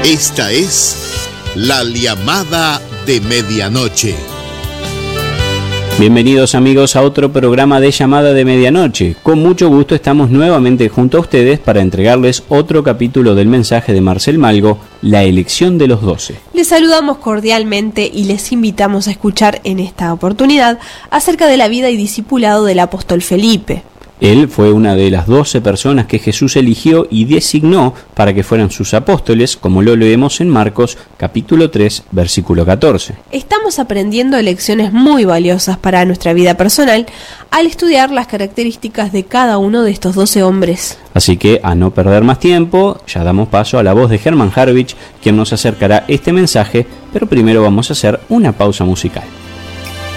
Esta es La Llamada de Medianoche. Bienvenidos amigos a otro programa de Llamada de Medianoche. Con mucho gusto estamos nuevamente junto a ustedes para entregarles otro capítulo del mensaje de Marcel Malgo, La elección de los 12. Les saludamos cordialmente y les invitamos a escuchar en esta oportunidad acerca de la vida y discipulado del apóstol Felipe. Él fue una de las 12 personas que Jesús eligió y designó para que fueran sus apóstoles, como lo leemos en Marcos capítulo 3, versículo 14. Estamos aprendiendo lecciones muy valiosas para nuestra vida personal al estudiar las características de cada uno de estos 12 hombres. Así que, a no perder más tiempo, ya damos paso a la voz de Germán Harvich, quien nos acercará este mensaje, pero primero vamos a hacer una pausa musical.